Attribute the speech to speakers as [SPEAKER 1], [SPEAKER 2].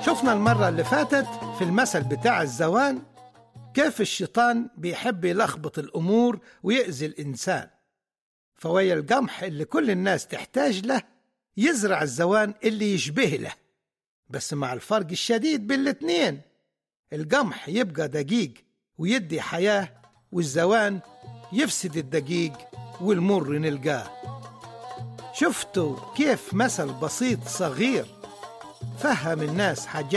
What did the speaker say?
[SPEAKER 1] شفنا المرة اللي فاتت في المثل بتاع الزوان كيف الشيطان بيحب يلخبط الأمور ويأذي الإنسان. فويا القمح اللي كل الناس تحتاج له يزرع الزوان اللي يشبه له، بس مع الفرق الشديد بين الاتنين، القمح يبقى دقيق ويدي حياة، والزوان يفسد الدقيق والمر نلقاه. شفتوا كيف مثل بسيط صغير فهم الناس حاجات